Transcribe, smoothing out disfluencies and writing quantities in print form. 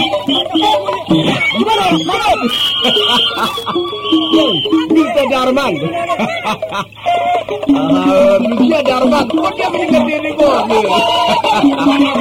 Gimana? Mana? Minta Darman. Lucia Darman. Kok dia meninggal di bawah?